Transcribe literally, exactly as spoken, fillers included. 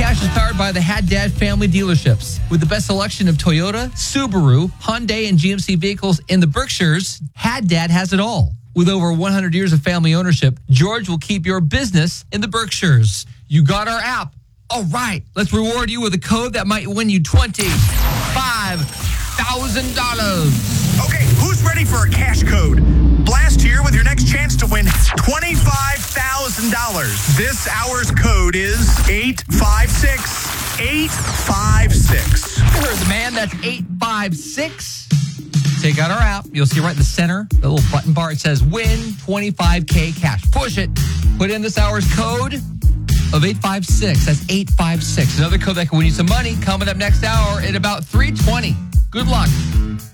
Cash is powered by the Haddad family dealerships. With the best selection of Toyota, Subaru, Hyundai, and G M C vehicles in the Berkshires, Haddad has it all. With over one hundred years of family ownership, George will keep your business in the Berkshires. You got our app. All right, let's reward you with a code that might win you twenty-five thousand dollars. Okay, who's ready for a cash code? Blast here with your next chance to win twenty-five thousand dollars. This hour's code is eight five six eight five six. You heard the man. That's eight five six. Take out our app. You'll see right in the center, the little button bar. It says win twenty-five K cash. Push it. Put in this hour's code of eight five six. That's eight five six. Another code that can win you some money coming up next hour at about three twenty. Good luck.